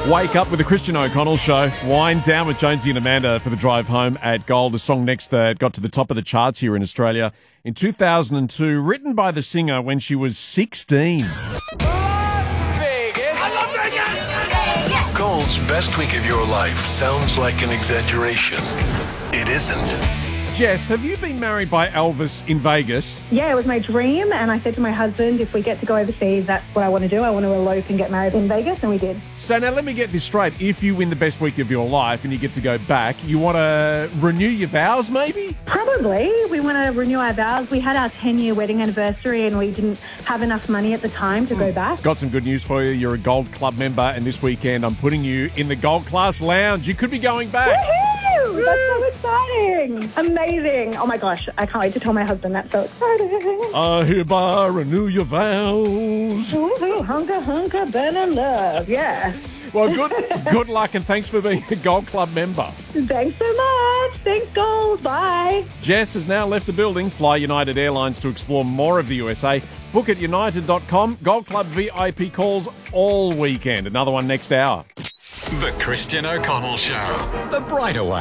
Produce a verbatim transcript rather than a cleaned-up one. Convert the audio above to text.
Wake up with the Christian O'Connell Show. Wind down with Jonesy and Amanda for the drive home at Gold. A song next that got to the top of the charts here in Australia in two thousand two, written by the singer when she was sixteen. Gold's best week of your life sounds like an exaggeration. It isn't. Jess, have you been married by Elvis in Vegas? Yeah, it was my dream, and I said to my husband, if we get to go overseas, that's what I want to do. I want to elope and get married in Vegas, and we did. So now let me get this straight. If you win the best week of your life and you get to go back, you want to renew your vows maybe? Probably. We want to renew our vows. We had our ten-year wedding anniversary, and we didn't have enough money at the time to go back. Got some good news for you. You're a Gold Club member, and this weekend I'm putting you in the Gold Class Lounge. You could be going back. Woohoo! That's so exciting. Amazing. Oh my gosh, I can't wait to tell my husband. That's so exciting. I hereby renew your vows. Ooh, hunker, hunker, burn and love. Yeah. Well, good good luck, and thanks for being a Gold Club member. Thanks so much. Thanks, Gold. Bye. Jess has now left the building. Fly United Airlines to explore more of the U S A. Book at united dot com. Gold Club V I P calls all weekend. Another one next hour. The Christian O'Connell Show. The brighter way.